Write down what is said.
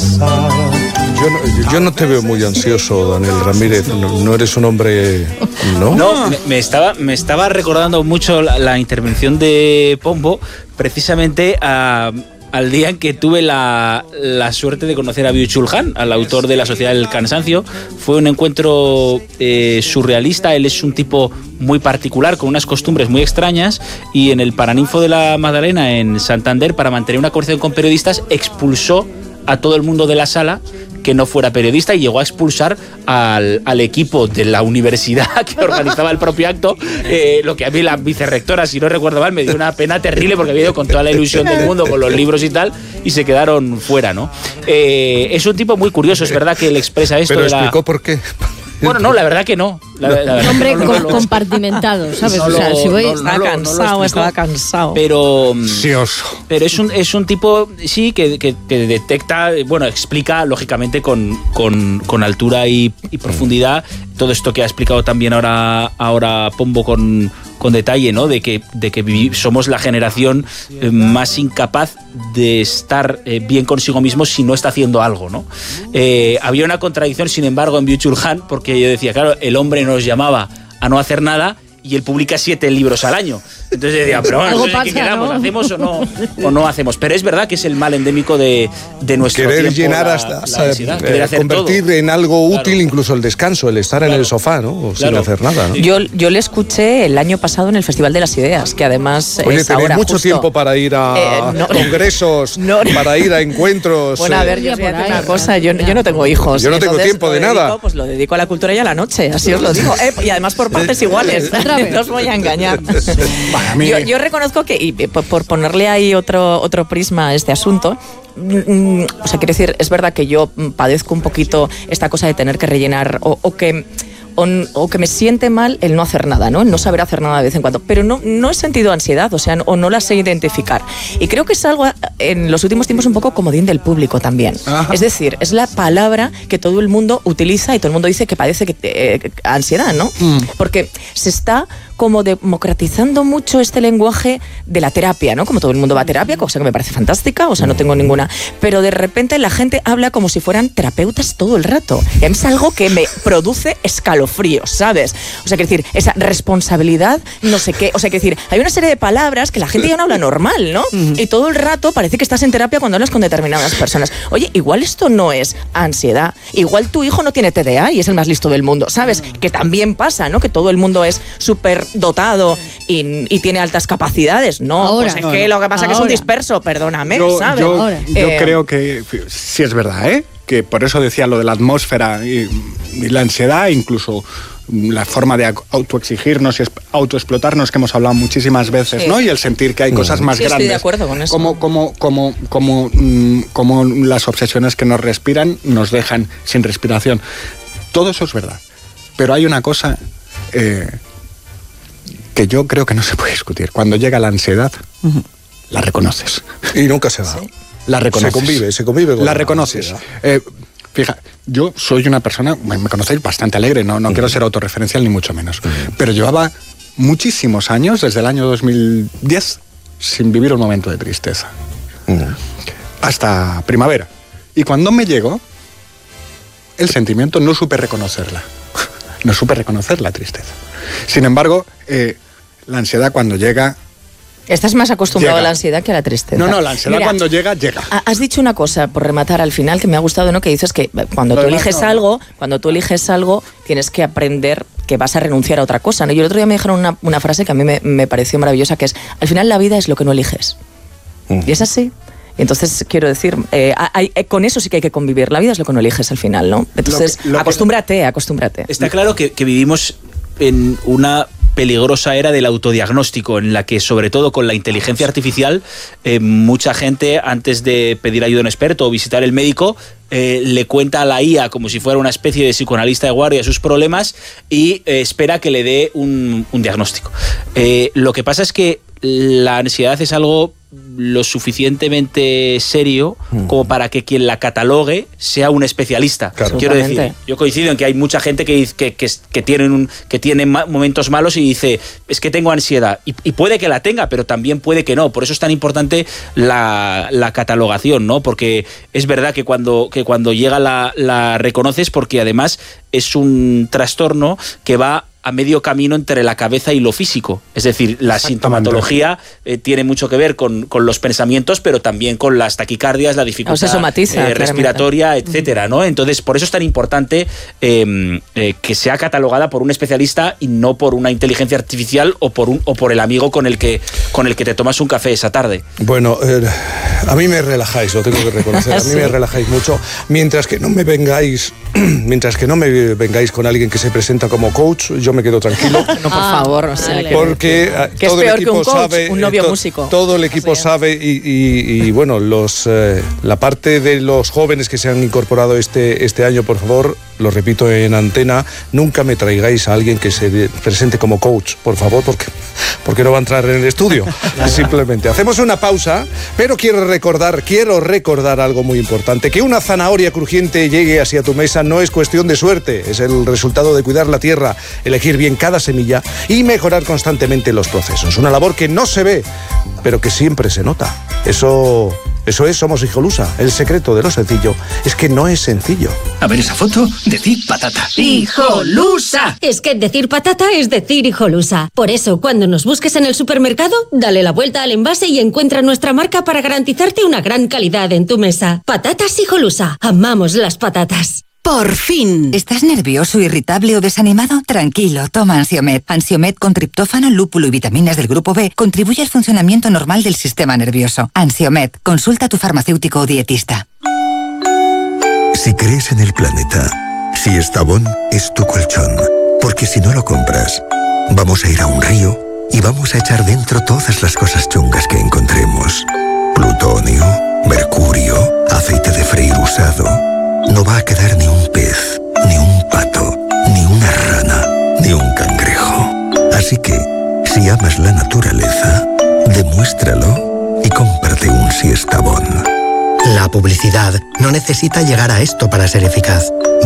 Yo no te veo muy ansioso, Daniel Ramírez. No eres un hombre... No, me estaba recordando mucho la intervención de Pombo, precisamente al día en que tuve la suerte de conocer a Byung-Chul Han, al autor de La Sociedad del Cansancio. Fue un encuentro surrealista. Él es un tipo muy particular, con unas costumbres muy extrañas, y en el Paraninfo de la Magdalena, en Santander, para mantener una conversación con periodistas, expulsó a todo el mundo de la sala que no fuera periodista, y llegó a expulsar al equipo de la universidad que organizaba el propio acto, lo que a mí la vicerrectora, si no recuerdo mal, me dio una pena terrible, porque había ido con toda la ilusión del mundo, con los libros y tal, y se quedaron fuera, ¿no? Es un tipo muy curioso, es verdad que él expresa esto. Pero explicó por qué. Bueno, no, la verdad que no. Hombre compartimentado, ¿sabes? Estaba cansado. Pero es un tipo, sí, que detecta, bueno, explica lógicamente con altura y profundidad todo esto que ha explicado también ahora Pombo con detalle, ¿no? De que somos la generación más incapaz de estar bien consigo mismo si no está haciendo algo, ¿no? Había una contradicción, sin embargo, en Byung-Chul Han, porque yo decía, claro, el hombre nos llamaba a no hacer nada, y él publica 7 libros al año. Entonces decía, pero bueno, ¿qué quedamos? ¿No? ¿Hacemos o no hacemos? Pero es verdad que es el mal endémico de nuestro querer tiempo. Llenar convertir todo en algo útil, incluso el descanso, el estar en el sofá, ¿no? Sin hacer nada, ¿no? Yo le escuché el año pasado en el Festival de las Ideas, que además Oye, tenéis mucho tiempo para ir a congresos, para ir a encuentros. Bueno, a ver, yo voy a decir una cosa, yo no tengo hijos. Yo no tengo tiempo de nada. Pues lo dedico a la cultura y a la noche, así os lo digo. Y además por partes iguales. No os voy a engañar. Yo reconozco que, y por ponerle ahí otro prisma a este asunto, o sea, quiero decir, es verdad que yo padezco un poquito esta cosa de tener que rellenar o que me siente mal el no hacer nada, ¿no? El no saber hacer nada de vez en cuando. Pero no he sentido ansiedad, o sea, o no la sé identificar. Y creo que es algo en los últimos tiempos un poco comodín del público también. Ajá. Es decir, es la palabra que todo el mundo utiliza y todo el mundo dice que padece ansiedad, ¿no? Porque se está como democratizando mucho este lenguaje de la terapia, ¿no? Como todo el mundo va a terapia, cosa que me parece fantástica, o sea, no tengo ninguna. Pero de repente la gente habla como si fueran terapeutas todo el rato. Y a mí es algo que me produce escalofríos, ¿sabes? O sea, quiero decir, esa responsabilidad, no sé qué. O sea, quiero decir, hay una serie de palabras que la gente ya no habla normal, ¿no? Y todo el rato parece que estás en terapia cuando hablas con determinadas personas. Oye, igual esto no es ansiedad. Igual tu hijo no tiene TDA y es el más listo del mundo, ¿sabes? Que también pasa, ¿no? Que todo el mundo es súper dotado y tiene altas capacidades. No, ahora, pues es que lo que pasa es que es un disperso, perdóname, ¿sabes? Yo creo que sí es verdad, ¿eh? Que por eso decía lo de la atmósfera y la ansiedad, incluso la forma de autoexigirnos y autoexplotarnos que hemos hablado muchísimas veces, ¿no? Y el sentir que hay cosas más grandes. Estoy de acuerdo con eso. Como las obsesiones que nos respiran nos dejan sin respiración. Todo eso es verdad. Pero hay una cosa que yo creo que no se puede discutir. Cuando llega la ansiedad, la reconoces. Y nunca se va. ¿Sí? La reconoces. Se convive con la reconoces. Fija, yo soy una persona, me conocéis, bastante alegre, no quiero ser autorreferencial ni mucho menos, pero llevaba muchísimos años, desde el año 2010, sin vivir un momento de tristeza. Hasta primavera. Y cuando me llegó el sentimiento, no supe reconocerla. No supe reconocer la tristeza. Sin embargo, la ansiedad cuando llega... Estás más acostumbrado a la ansiedad que a la tristeza. No, la ansiedad cuando llega. Has dicho una cosa, por rematar al final, que me ha gustado, ¿no? Que dices que cuando tú eliges algo, tienes que aprender que vas a renunciar a otra cosa, ¿no? Y el otro día me dijeron una frase que a mí me pareció maravillosa, que es, al final la vida es lo que no eliges. Y es así. Entonces, quiero decir, con eso sí que hay que convivir. La vida es lo que no eliges al final, ¿no? Entonces, acostúmbrate. Está claro que vivimos en una peligrosa era del autodiagnóstico, en la que, sobre todo con la inteligencia artificial, mucha gente, antes de pedir ayuda a un experto o visitar el médico, le cuenta a la IA como si fuera una especie de psicoanalista de guardia sus problemas y espera que le dé un diagnóstico. Lo que pasa es que la ansiedad es algo lo suficientemente serio como para que quien la catalogue sea un especialista. Claro. Quiero decir, yo coincido en que hay mucha gente que tiene momentos malos y dice, es que tengo ansiedad. Y puede que la tenga, pero también puede que no. Por eso es tan importante la catalogación, ¿no? Porque es verdad que cuando llega la reconoces, porque además es un trastorno que va a medio camino entre la cabeza y lo físico. Es decir, la sintomatología tiene mucho que ver con los pensamientos, pero también con las taquicardias, la dificultad respiratoria, etcétera, ¿no? Entonces, por eso es tan importante que sea catalogada por un especialista y no por una inteligencia artificial o por el amigo con el que te tomas un café esa tarde. Bueno, a mí me relajáis, lo tengo que reconocer. A mí me relajáis mucho. Mientras que no me vengáis con alguien que se presenta como coach, yo me quedo tranquilo. No, por favor, o sea, porque que todo es peor el equipo que un coach, sabe, un novio músico. Todo el equipo sabe y bueno, la parte de los jóvenes que se han incorporado este año, por favor, lo repito en antena, nunca me traigáis a alguien que se presente como coach, por favor, porque no va a entrar en el estudio. Simplemente hacemos una pausa, pero quiero recordar algo muy importante, que una zanahoria crujiente llegue hacia tu mesa no es cuestión de suerte, es el resultado de cuidar la tierra, elegir bien cada semilla y mejorar constantemente los procesos. Una labor que no se ve, pero que siempre se nota. Eso es Somos Hijolusa. El secreto de lo sencillo es que no es sencillo. A ver esa foto, decir patata. ¡Hijolusa! Es que decir patata es decir Hijolusa. Por eso, cuando nos busques en el supermercado, dale la vuelta al envase y encuentra nuestra marca para garantizarte una gran calidad en tu mesa. Patatas Hijolusa. Amamos las patatas. ¡Por fin! ¿Estás nervioso, irritable o desanimado? Tranquilo, toma Ansiomed. Ansiomed con triptófano, lúpulo y vitaminas del grupo B contribuye al funcionamiento normal del sistema nervioso. Ansiomed, consulta a tu farmacéutico o dietista. Si crees en el planeta, Siestabón es tu colchón. Porque si no lo compras, vamos a ir a un río y vamos a echar dentro todas las cosas chungas que encontremos. Plutonio, mercurio, aceite de freír usado. No va a quedar ni un pez, ni un pato, ni una rana, ni un cangrejo. Así que, si amas la naturaleza, demuéstralo y cómprate un Siestabón. La publicidad no necesita llegar a esto para ser eficaz.